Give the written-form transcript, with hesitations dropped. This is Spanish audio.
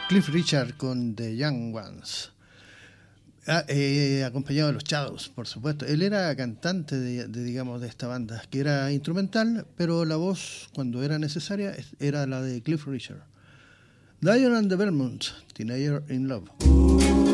Cliff Richard con The Young Ones. Acompañado de los Shadows, por supuesto. Él era cantante digamos, de esta banda, que era instrumental, pero la voz, cuando era necesaria, era la de Cliff Richard. Dion and the Vermonts, Teenager in Love.